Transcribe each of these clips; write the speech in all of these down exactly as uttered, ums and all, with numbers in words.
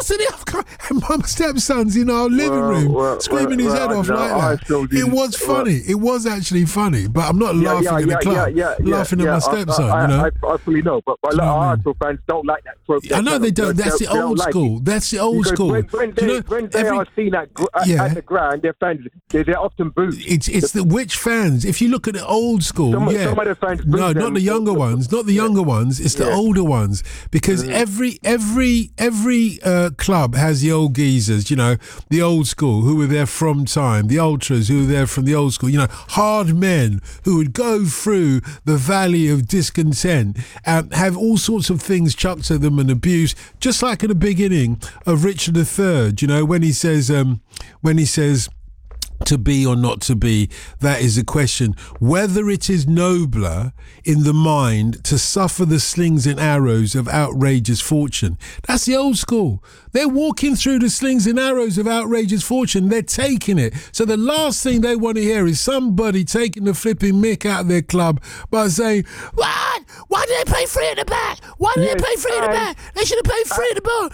wasn't he? And my stepson's in our living well, room well, screaming well, his well, head off no, like that. It was funny. It was actually funny, but I'm not yeah, laughing yeah, at the yeah, club. Yeah, yeah, laughing yeah, at my yeah. stepson, I, I, you know. I, I fully know, but, but a lot of Arsenal fans don't like that. So I know they don't. That's the old like school. It. That's the old because school. When, when they, you know, when they every, are seen at, at, yeah. at the ground, their fans they, they're often booed. It's it's the, the which fans? If you look at the old school, some, yeah, some of the fans no, them. not the younger ones, not the yeah. younger ones. It's the yeah. older ones because mm. every every every uh, club has the old geezers. You know, the old school who were there from time, the ultras who were there from the old school. You know, hard men who would go through the valley of discontent and have all sorts of things chucked at them and abuse, just like at the beginning of Richard the Third. You know, when he says, um, when he says. To be or not to be, that is a question. Whether it is nobler in the mind to suffer the slings and arrows of outrageous fortune. That's the old school. They're walking through the slings and arrows of outrageous fortune. They're taking it. So the last thing they want to hear is somebody taking the flipping mick out of their club by saying, what? Why did they pay free at the back? Why did yes, they pay free at the back? They should have paid free at the bar.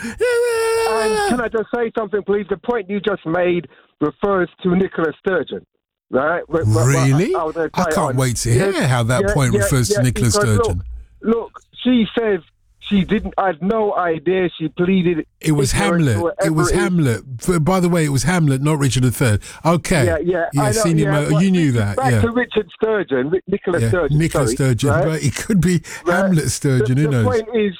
And can I just say something, please? The point you just made refers to Nicola Sturgeon, right? Really? I, I, I can't on. wait to hear yes, how that yeah, point yeah, refers yeah, to Nicola Sturgeon. Look, look, she says she didn't. I had no idea. She pleaded. It was Hamlet. It was Hamlet. By the way, it was Hamlet, not Richard the Third. Okay. Yeah, yeah. Yeah, I know, senior yeah, mo- you knew that. Back yeah. to Richard Sturgeon, Nicola yeah, Sturgeon. Nicola sorry, Sturgeon, right? but it could be right? Hamlet Sturgeon. The, who the knows? point is,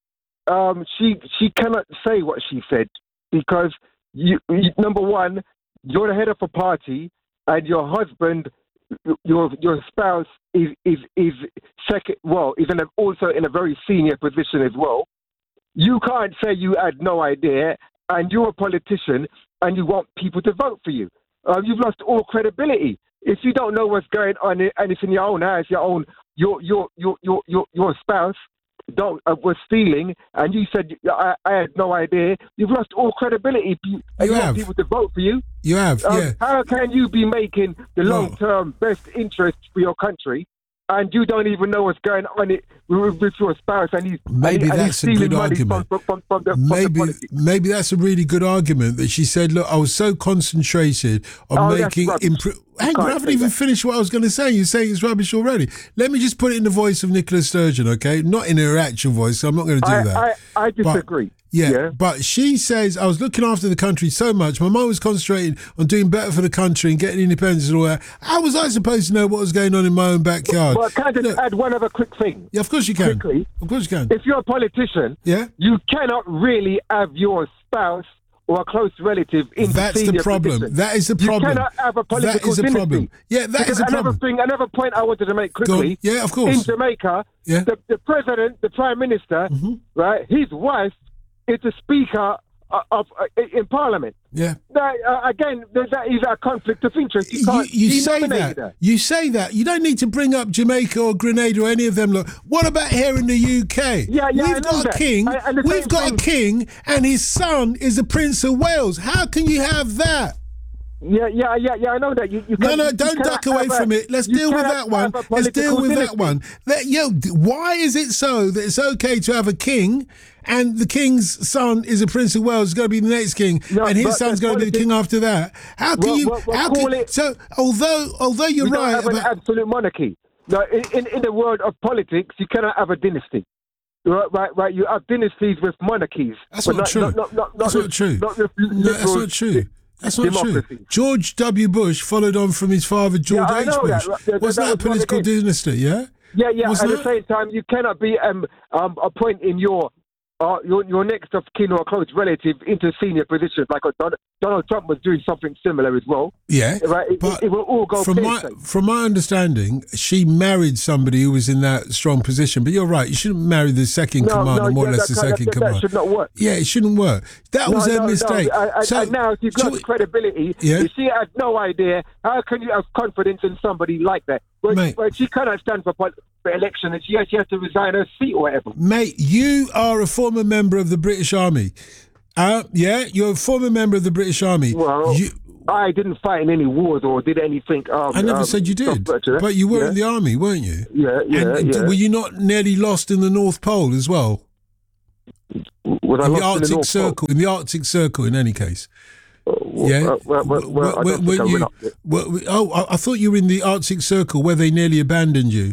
um, she she cannot say what she said because you, you number one. You're the head of a party, and your husband, your your spouse is is is second. Well, is in a, also in a very senior position as well. You can't say you had no idea, and you're a politician, and you want people to vote for you. Uh, you've lost all credibility if you don't know what's going on, and it's in your own house, your own your your your your your, your spouse. Don't uh, was stealing, and you said I, I had no idea. You've lost all credibility. You, you have want people to vote for you. You have, um, yeah. How can you be making the long-term oh. best interest for your country, and you don't even know what's going on it with, with your spouse? And he's maybe and that's he's a good argument. From, from, from the, maybe, from the maybe that's a really good argument that she said. Look, I was so concentrated on oh, making improvement. Hang on, I haven't even that. finished what I was going to say. You're saying it's rubbish already. Let me just put it in the voice of Nicola Sturgeon, okay? Not in her actual voice, so I'm not going to do I, that. I, I disagree. But, yeah, yeah, but she says, I was looking after the country so much. My mum was concentrating on doing better for the country and getting independence and all that. How was I supposed to know what was going on in my own backyard? Well, can I just Look, add one other quick thing? Yeah, of course you can. Quickly. Of course you can. If you're a politician, yeah? you cannot really have your spouse or a close relative in That's the the problem. Position. That is the problem. You cannot have a political That is the dynasty. problem. Yeah, that because is the another problem. Thing, another point I wanted to make quickly. Yeah, of course. In Jamaica, yeah. the, the president, the prime minister, mm-hmm. right, his wife is the speaker of, of uh, in Parliament. Yeah. That, uh, again, that is a conflict of interest. You, you, you say that. Her. You say that. You don't need to bring up Jamaica or Grenada or any of them. Look, what about here in the U K? Yeah, yeah, We've got a that. king. I, and We've got thing. a king, and his son is the Prince of Wales. How can you have that? Yeah, yeah, yeah, yeah. I know that. You, you no, can, no, don't duck away from it. Let's deal with that one. Let's deal with that one. That, yo, why is it so that it's okay to have a king, and the king's son is a Prince of Wales, is going to be the next king, no, and his son's going to be the king after that? How can well, you? Well, well, how can, it, so, although although you're we right don't have about an absolute monarchy. No, in, in in the world of politics, you cannot have a dynasty. Right, right, right. You have dynasties with monarchies. That's not, not true. Not, not, not, that's not, not true. Not with no, that's not true. That's not democracy. true. George W. Bush followed on from his father, George yeah, H. Bush. That. That, was that, that a political dynasty, yeah? Yeah, yeah. Wasn't At it? the same time, you cannot be um, um, appointing your, uh, your your next of kin or close relative into senior positions, like a Donald, Donald Trump was doing something similar as well. Yeah, right. It, but it, it will all go from my from my understanding, she married somebody who was in that strong position. But you're right; you shouldn't marry the second no, command, no, or more yeah, or less the second that, command. That should not work. Yeah, it shouldn't work. That no, was her no, mistake. No. I, I, so, and now she's got we, credibility. Yeah? If she had no idea, how can you have confidence in somebody like that? Well, Mate, well, she cannot stand for, for election, and she has, she has to resign her seat or whatever. Mate, you are a former member of the British Army. Uh, yeah, you're a former member of the British Army. Well, you, I didn't fight in any wars or did anything. Um, I never um, said you did, but, uh, but you were yeah. in the army, weren't you? Yeah, yeah, and, yeah. Were you not nearly lost in the North Pole as well? Was I in the lost Arctic in the Circle. In the Arctic Circle, in any case. Uh, Yeah. Uh, well, well, well, I don't think I went up there. well, oh, I, I thought you were in the Arctic Circle where they nearly abandoned you.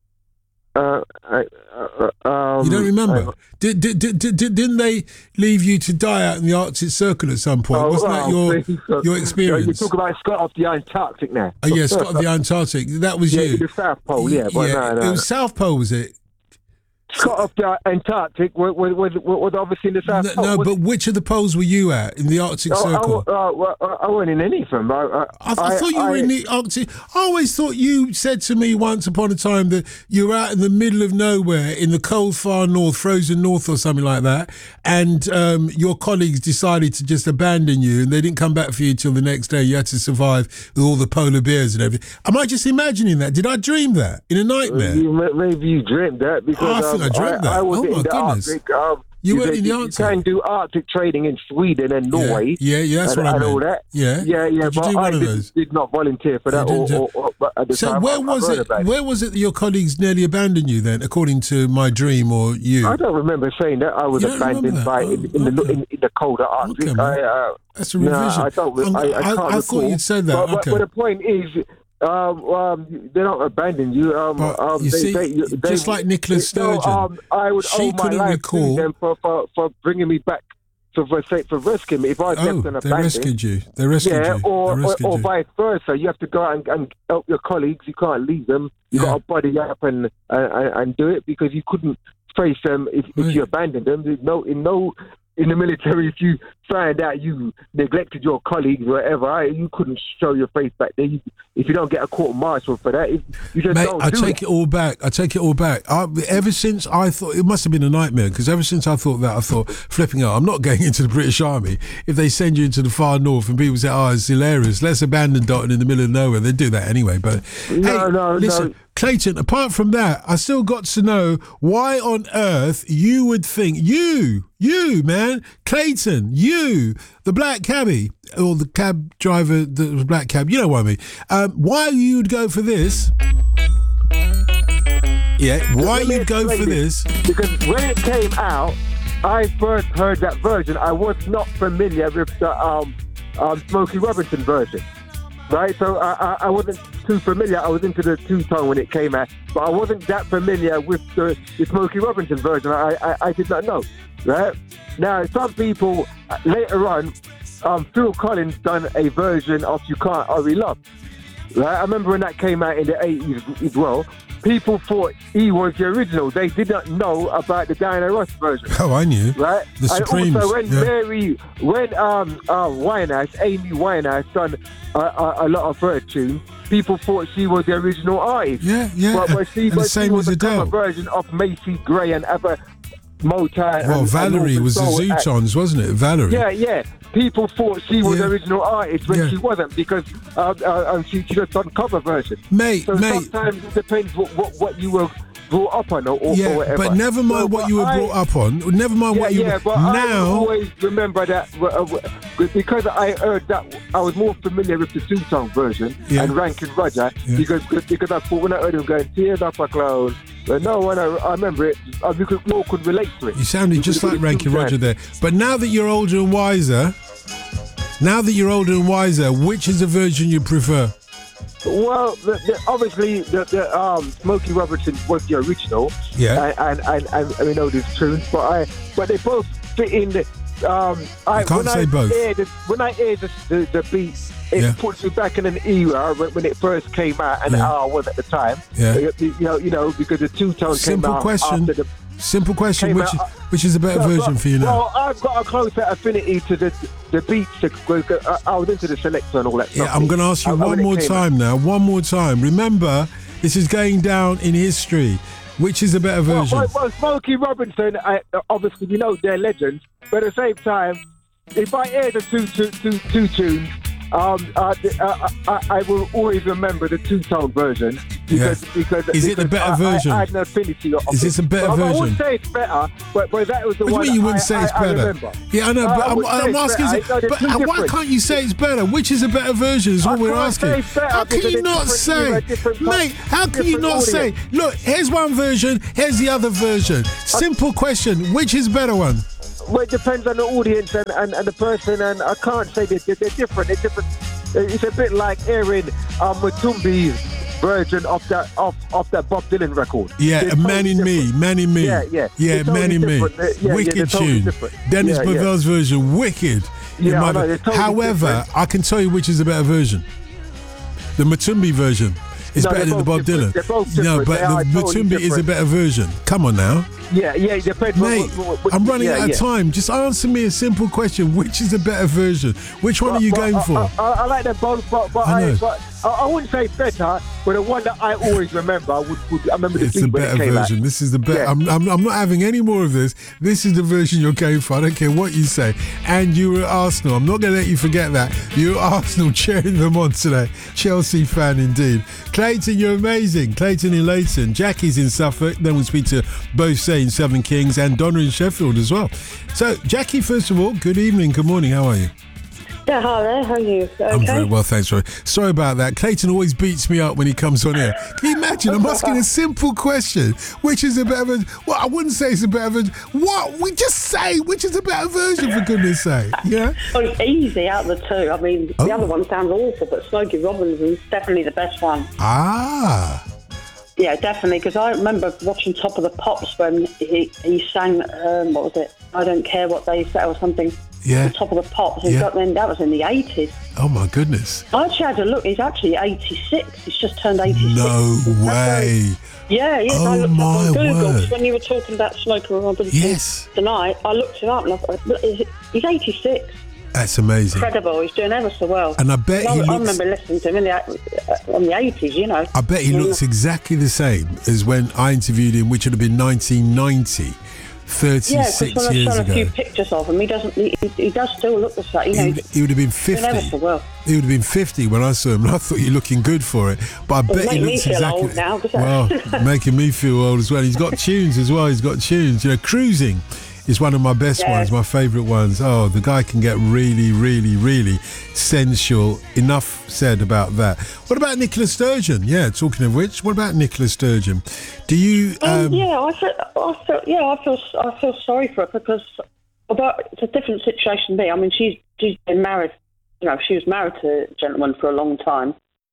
Uh, I, uh, um, You don't remember? I, Did, did, did, did, didn't they leave you to die out in the Arctic Circle at some point? Oh, Wasn't that oh, your please, uh, your You experience? talk about Scott of the Antarctic now. Oh, yeah, Scott of the Antarctic. That was Yeah, you. the South Pole, yeah. But yeah. no, no, It no. was South Pole, was it? Scott of the Antarctic was, was, was, was obviously in the South No, Pole. no, Was- but which of the poles were you at in the Arctic Oh, I, Circle? wa- uh, well, I, I wasn't in any of them. I, I, I, th- I thought you were I- in the Arctic. I always thought you said to me once upon a time that you were out in the middle of nowhere in the cold far north, frozen north or something like that, and um, your colleagues decided to just abandon you and they didn't come back for you till the next day. You had to survive with all the polar bears and everything. Am I just imagining that? Did I dream that in a nightmare? You, maybe you dreamt that because Oh, I think um, I dreamt that. I was Oh, in my the goodness. Arctic. Um, You were in the you, Arctic? You can do Arctic trading in Sweden and Norway. Yeah, yeah, that's and, what I and meant. all that. Yeah, yeah, yeah. Did you but do one I of did, those? did not volunteer for that. You Or, didn't or, or, but at the So time, where I, was I heard it? about Where was it that your colleagues nearly abandoned you then, according to my dream or you? I don't remember saying that I was You don't remember abandoned that? by Oh, in, in the okay. in, in the colder Arctic. Okay, man. I, uh, That's a no, revision. I don't. I'm- I, I, I- can't I thought recall. you'd said that. But, but, Okay. but the point is, um, um, they don't abandon you. Um, But um, you they, see, they, they, just like Nicola no, Sturgeon, um, I would she owe my couldn't life recall- to them for, for, for bringing me back. For, for, for rescuing me. If I was Oh, left and they abandoned, rescued you. They rescued yeah, you. or, they or, rescued or you. vice versa. You have to go out and, and help your colleagues. You can't leave them. You Yeah. got to buddy up and, and and do it because you couldn't face them if, Right. if you abandoned them. There's no in no in the military. If you find out you neglected your colleagues, or whatever, I, you couldn't show your face back there. You, if you don't get a court martial for that, if, you just Mate, don't I do take it. it all back. I take it all back. I, ever since I thought it must have been a nightmare, because ever since I thought that, I thought flipping out. I'm not going into the British Army. If they send you into the far north and people say, "Oh, it's hilarious. Let's abandon Dalton in the middle of nowhere," they do that anyway. But No, hey, no, listen, no. Clayton. Apart from that, I still got to know why on earth you would think you, you man, Clayton, you, the black cabbie or the cab driver, the black cab. You know what I mean? Um, why you would go for this? Yeah, why Let me you'd go explain for this? Because when it came out, I first heard that version. I was not familiar with the um, um, Smokey Robinson version, right? So I, I, I wasn't too familiar. I was into the two-tone when it came out, but I wasn't that familiar with the, the Smokey Robinson version. I, I, I did not know, right? Now, some people uh, later on, um, Phil Collins done a version of You Can't Hurry Love, right? I remember when that came out in the eighties as well. People thought he was the original. They did not know about the Diana Ross version. Oh, I knew. Right? The Supremes. And also when yeah. Mary, when um, uh, Winehouse, Amy Winehouse done a, a, a lot of her tunes, people thought she was the original artist. Yeah, yeah. But, but she, And the but she same was as a cover Adele. version of Macy Gray and other Motown. Well, and, Valerie and was the soul acts. Zootons, wasn't it? Valerie. Yeah, yeah. People thought she was Yeah. the original artist when Yeah. she wasn't because uh, uh, um, she, she just done cover version. Mate, So mate. sometimes it depends what, what, what you were brought up on or, or Yeah, whatever. but never mind So, what but you were I- brought up on. Never mind Yeah, what you yeah, were. but I now. always remember that uh, uh, because I heard that I was more familiar with the two-tone version Yeah. and Rankin Roger Yeah. because because I thought when I heard him going tears up a cloud. But no, when I, I remember it, I could, more could relate to it. You sounded just Because like it was Rankin two Roger times. there. But now that you're older and wiser, now that you're older and wiser, which is the version you prefer? Well, the, the, obviously, the, the um, Smokey Robinson was the original, Yeah. and and, and, and we know these tunes, but I but they both fit in. The, um, I, You can't when say I both. Hear the, when I hear the, the, the beat, it Yeah. puts me back in an era when, when it first came out, and Yeah. how I was at the time. Yeah. You, you know, you know, because the two tone came Simple out question. after the. Simple question. Came Which out- which is a better No, version but- for you now? Well, I've got a closer affinity to the the beats. Because I, I was into the selector and all that stuff. Yeah, I'm going to ask you I- I- one when it more came out. time now. One more time. Remember, this is going down in history. Which is a better Well, version? well, well, Smokey Robinson, I, obviously, you know, they're legends. But at the same time, if I hear the two, two, two, two tunes, Um, uh, the, uh, I, I will always remember the two-tone version because Yeah. because Is it the because better I, version? I, I had an affinity. Of Is this a better but I version? wouldn't say it's better, but, but that was the What do you one mean you wouldn't I, say it's I, I better? remember. Yeah, I know, Uh, but I I'm, wouldn't say I'm it's asking, better. is it- I know they're but two why different. can't you say it's better? Which is a better version is what I we're can't asking. say it's better How can because you it's not different- say, you're a different mate, how can you different not say, audience. look, here's one version, here's the other version. Simple question, which is better one? Well, it depends on the audience and, and, and the person, and I can't say that they're, they're different. They're different. It's a bit like hearing um, Matumbi's version of that of, of that Bob Dylan record. Yeah, They're Man totally in Me, different. Man in Me. Yeah, yeah. Yeah, They're totally Man in Me. different. They're- yeah, yeah, Wicked they're totally tune. different. Dennis Yeah, yeah. Bovell's version, wicked. Yeah, In I my know, ver- they're totally However, different. I can tell you which is a better version. The Matumbi version is No, better they're than the Bob both different. Dylan. They're both No, different. but They are the totally Matumbi is a different. better version. Come on now. Yeah, yeah, it depends. Mate, what, what, what, I'm running yeah, out of yeah. time. Just answer me a simple question. Which is a better version? Which one are you But- going but for? I, I, I like them both, but, but, I I know. but I, I wouldn't say better, but the one that I always remember, I, would, would, I remember the It's the beat when it better came version. out. This is the better. Yeah. I'm, I'm, I'm not having any more of this. This is the version you're going for. I don't care what you say. And you were at Arsenal. I'm not going to let you forget that. You were at Arsenal cheering them on today. Chelsea fan indeed. Clayton, you're amazing. Clayton in Leighton. Jackie's in Suffolk. Then we'll speak to both Say in Seven Kings and Donna in Sheffield as well. So, Jackie, first of all, good evening. Good morning. How are you? Yeah, hi there. How are you? Okay? I'm very well, thanks, Roy. Sorry about that. Clayton always beats me up when he comes on here. Can you imagine? I'm asking a simple question. Which is a better version? Well, I wouldn't say it's a better version. What? We just say which is a better version, for goodness sake. Yeah? Well, it's easy out of the two. I mean, Oh. the other one sounds awful, but Smokey Robinson's definitely the best one. Ah. Yeah, definitely, because I remember watching Top of the Pops when he, he sang, um, what was it? I Don't Care What They Say or something. Yeah. Top of the Pops. He's Yeah. got them, that was in the eighties. Oh, my goodness. I actually had a look. He's actually eighty-six. He's just turned eighty-six. No That's very- way. Yeah, yes, Oh, I looked my up on Google word. when you were talking about Smokey Robinson Yes. tonight. I looked him up and I thought, "Look, is- he's eighty-six. That's amazing. Incredible. He's doing ever so well. And I bet I, he I looks... remember listening to him in the uh, in the eighties. You know. I bet he Yeah. looks exactly the same as when I interviewed him, which would have been nineteen ninety, Yeah, because thirty-six when I've years shown a few ago. pictures of him, he doesn't. He, he does still look the same. You know, He would, he would have been he's doing ever fifty. so well. He would have been fifty when I saw him, and I thought you're looking good for it. But I bet he making me looks feel exactly. old now, 'cause well, that- making me feel old as well. He's got tunes as well. He's got tunes. You know, Cruising is one of my best Yeah. ones, my favourite ones. Oh, the guy can get really, really, really sensual. Enough said about that. What about Nicola Sturgeon? Yeah, talking of which, what about Nicola Sturgeon? Do you? Um, Um, yeah, I feel, I feel, yeah, I feel, I feel sorry for her because although it's a different situation than me. I mean, she's she's been married. You know, she was married to a gentleman for a long time.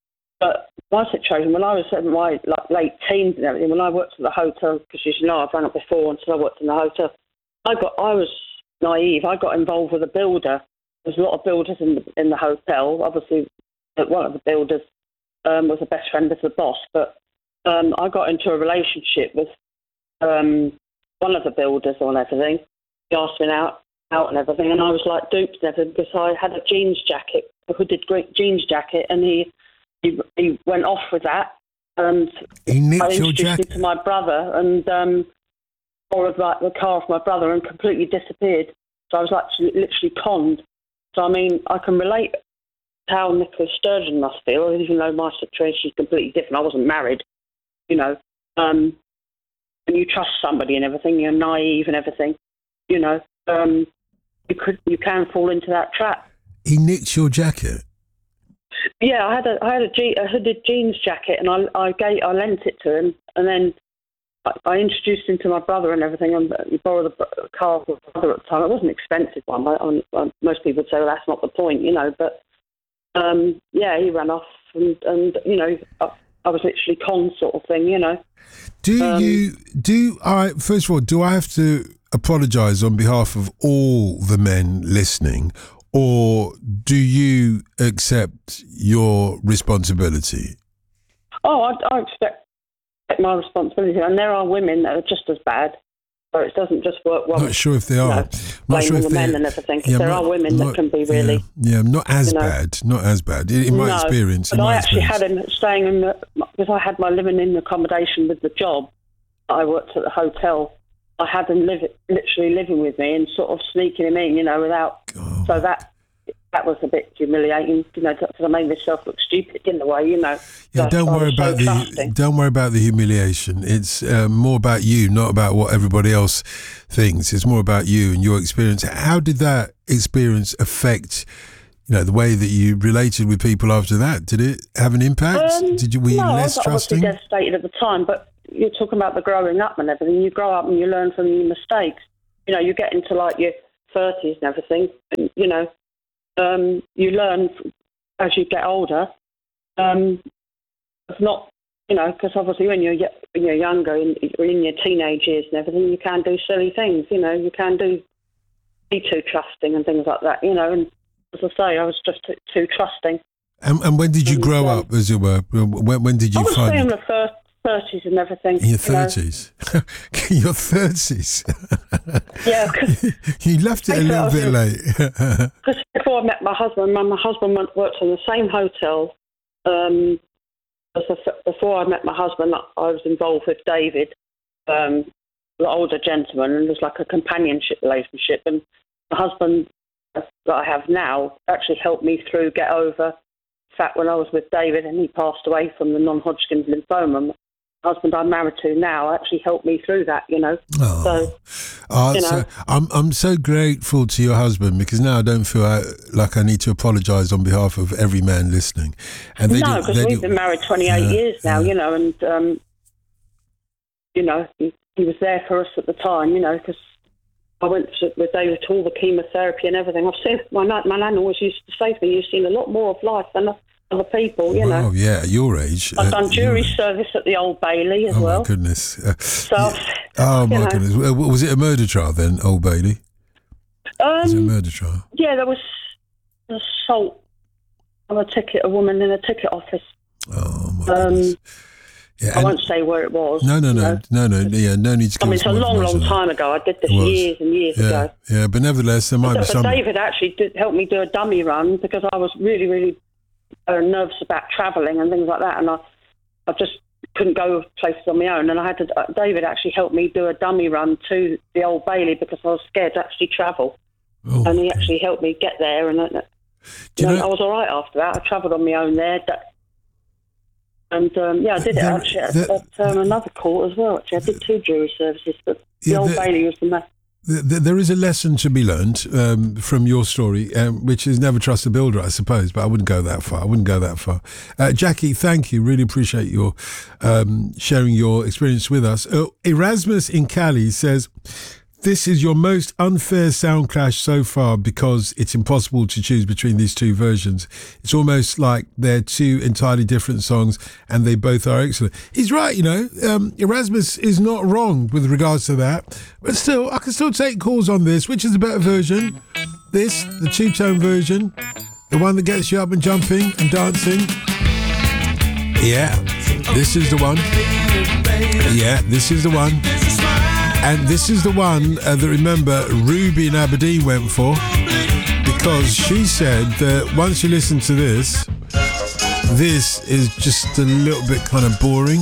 But my situation, when I was in my like late teens and everything, when I worked at the hotel, because as you know, I've run it before, and so I worked in the hotel. I got, I was naive. I got involved with a builder. There's a lot of builders in the in the hotel. Obviously, one of the builders um, was a best friend of the boss, but um, I got into a relationship with um, one of the builders on everything. He asked me out, out and everything, and I was like duped and everything because I had a jeans jacket, a hooded great jeans jacket, and he he, he went off with that. And he I nicked your introduced him jacket. to my brother and um, borrowed like the car off my brother and completely disappeared. So I was like literally conned. So I mean, I can relate to how Nicola Sturgeon must feel, even though my situation is completely different. I wasn't married, you know. Um, and you trust somebody and everything, you're naive and everything, you know. Um, you could, you can fall into that trap. He nicked your jacket. Yeah, I had a I had a, je- a hooded jeans jacket, and I I gave I lent it to him, and then I, I introduced him to my brother and everything, and he borrowed a b- car from my brother at the time. It wasn't an expensive one. I, I, most people would say, well, that's not the point, you know. But um, yeah, he ran off, and and you know, I, I was literally con sort of thing, you know. Do Um, you do I first of all, do I have to apologise on behalf of all the men listening, or do you accept your responsibility? Oh, I, I expect my responsibility, and there are women that are just as bad. So it doesn't just work well. Not sure if they you are. know, Not blame sure all if the they. men and everything. 'cause yeah, there not- are women not- that can be really. Yeah, yeah, not as you know. bad. Not as bad. In, in my No, experience, in but my I actually experience. had him staying in the because I had my living in accommodation with the job. I worked at the hotel. I had him live literally living with me and sort of sneaking him in, you know, without. Oh. So that that was a bit humiliating, you know, because I made myself look stupid in a way, you know. Yeah, don't worry about the trusting. don't worry about the humiliation. It's uh, more about you, not about what everybody else thinks. It's more about you and your experience. How did that experience affect, you know, the way that you related with people after that? Did it have an impact? Um, did you were you no, less I was trusting? obviously devastated at the time, but you're talking about the growing up and everything. You grow up and you learn from your mistakes. You know, you get into like your thirties and everything, and, you know, um, you learn as you get older. Um, it's not, you know, because obviously when you're when you're younger, in, in your teenage years and everything, you can do silly things. You know, you can do be too trusting and things like that. You know, and as I say, I was just too, too trusting. And, and when did you and, grow um, up, as it were? When, when did you I was find? in the first. thirties and everything. In your thirties? You know? Your thirties? Yeah. You left it a little bit late. Because before I met my husband, my, my husband worked in the same hotel. Um, as a, before I met my husband, I was involved with David, um, the older gentleman, and it was like a companionship relationship. And the husband that I have now actually helped me through get over the fact when I was with David and he passed away from the non-Hodgkin's lymphoma. Husband I'm married to now actually helped me through that, you know. Oh. So, oh, you know. So I'm I'm so grateful to your husband, because now I don't feel I, like I need to apologise on behalf of every man listening. And they no, because we've do, been married twenty-eight uh, years now, uh, you know, and um, you know he, he was there for us at the time, you know, because I went to, with David to all the chemotherapy and everything. I've seen my my nan always used to say to me, "You've seen a lot more of life than other people," you know. Oh, yeah, your age. I've uh, done jury service at the Old Bailey as oh well. Oh, my goodness. Uh, So, yeah. Oh, my know. goodness. Was it a murder trial then, Old Bailey? Um, was it a murder trial? Yeah, there was assault on a ticket, a woman in a ticket office. Oh, my Um, goodness. Yeah, I won't say where it was. No, no, no, you no, know. no, yeah, no need to I give mean, us it's a more long, long information. time ago. I did this It was. years and years yeah, ago. Yeah, but nevertheless, there might But, be but some... David actually did help me do a dummy run because I was really, really uh, nervous about travelling and things like that, and I, I just couldn't go places on my own. And I had to. Uh, David actually helped me do a dummy run to the Old Bailey because I was scared to actually travel, Oh, and he okay. actually helped me get there. And uh, Do you you know, know- I was all right after that. I travelled on my own there. That, And um, yeah, I did it There- actually at, there- at um, another court as well. Actually, I did two jury services, but the Yeah, Old there- Bailey was the most. Th- th- There is a lesson to be learned um, from your story, um, which is never trust a builder, I suppose, but I wouldn't go that far. I wouldn't go that far. Uh, Jackie, thank you. Really appreciate your um, sharing your experience with us. Uh, Erasmus in Cali says, this is your most unfair sound clash so far because it's impossible to choose between these two versions. It's almost like they're two entirely different songs and they both are excellent. He's right, you know. Um, Erasmus is not wrong with regards to that. But still, I can still take calls on this. Which is the better version? This, the two-tone version, the one that gets you up and jumping and dancing? Yeah, this is the one. Yeah, this is the one. And this is the one uh, that, remember, Ruby in Aberdeen went for, because she said that once you listen to this, this is just a little bit kind of boring.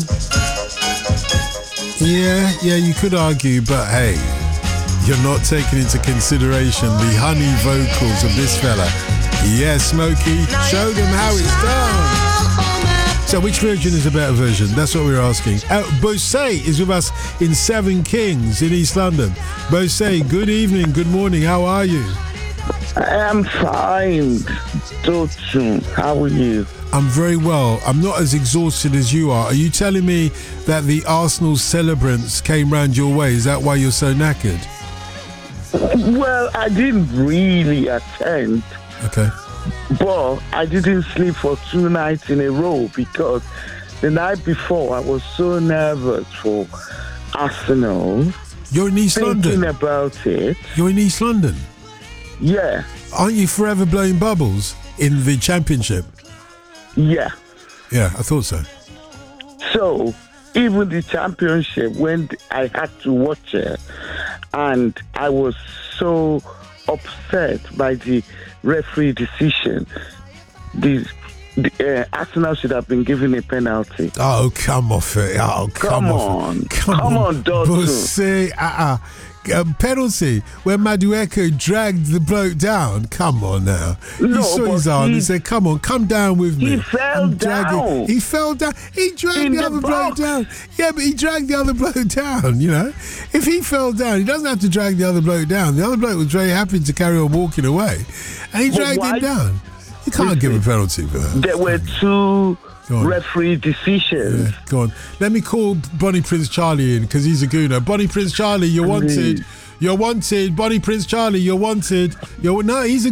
Yeah, yeah, you could argue, but hey, you're not taking into consideration the honey vocals of this fella. Yeah, Smokey, show them how it's done. So which version is a better version? That's what we're asking. Uh, Bose is with us in Seven Kings in East London. Bose, good evening, good morning, how are you? I am fine, Totu. How are you? I'm very well. I'm not as exhausted as you are. Are you telling me that the Arsenal celebrants came round your way? Is that why you're so knackered? Well, I didn't really attend, Okay. but I didn't sleep for two nights in a row because the night before I was so nervous for Arsenal. You're in East Thinking London. about it. You're in East London. Yeah, Aren't you forever blowing bubbles in the Championship? yeah. Yeah, I thought so. So, even the championship, when I had to watch it, and I was so upset by the referee decision, the, the uh, Arsenal should have been given a penalty. Oh, come off it. Oh, come, Come off on. it. Come, Come on, Dotun. Bussy, uh-uh. um, penalty where Madueke dragged the bloke down. Come on now. No, he saw his but arm. He, he- said, "Come on, come down with me." He fell I'm dragging- down. He fell down. He dragged In the, the other box. bloke down. Yeah, but he dragged the other bloke down. You know, if he fell down, he doesn't have to drag the other bloke down. The other bloke was very happy to carry on walking away, and he But dragged why- him down. You can't give a penalty for that. There were two Go on. referee decisions. Yeah, go on. Let me call Bonnie Prince Charlie in because he's a gooner. Bonnie Prince Charlie, you're wanted. You're wanted. Bonnie Prince Charlie, you're wanted. You're no, he's a